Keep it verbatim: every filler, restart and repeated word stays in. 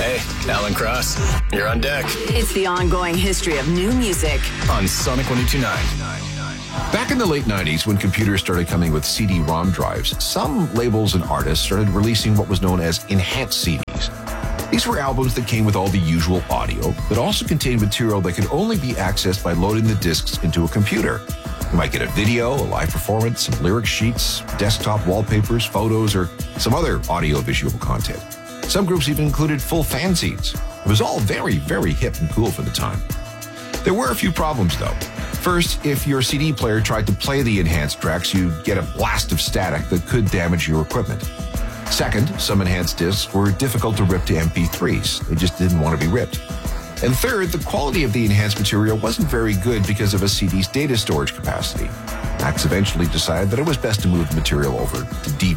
Hey, Alan Cross, you're on deck. It's the ongoing history of new music on Sonic one oh two point nine. Back in the late nineties, when computers started coming with C D ROM drives, some labels and artists started releasing what was known as enhanced C Ds. These were albums that came with all the usual audio, but also contained material that could only be accessed by loading the discs into a computer. You might get a video, a live performance, some lyric sheets, desktop wallpapers, photos, or some other audio-visual content. Some groups even included full fanzines. It was all very, very hip and cool for the time. There were a few problems, though. First, if your C D player tried to play the enhanced tracks, you'd get a blast of static that could damage your equipment. Second, some enhanced discs were difficult to rip to M P threes. They just didn't want to be ripped. And third, the quality of the enhanced material wasn't very good because of a C D's data storage capacity. Max eventually decided that it was best to move the material over to D V D.